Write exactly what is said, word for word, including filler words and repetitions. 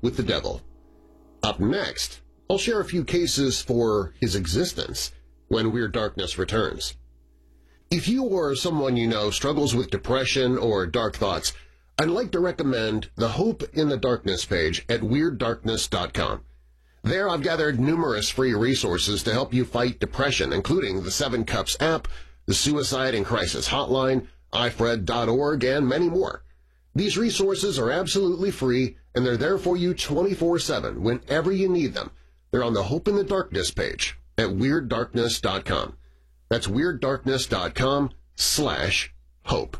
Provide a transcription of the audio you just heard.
with the devil. Up next, I'll share a few cases for his existence when Weird Darkness returns. If you or someone you know struggles with depression or dark thoughts, I'd like to recommend the Hope in the Darkness page at weird darkness dot com. There I've gathered numerous free resources to help you fight depression, including the Seven Cups app, the Suicide and Crisis Hotline, i f r e d dot org, and many more. These resources are absolutely free, and they're there for you twenty-four seven whenever you need them. They're on the Hope in the Darkness page at weird darkness dot com. That's weird darkness dot com slash hope.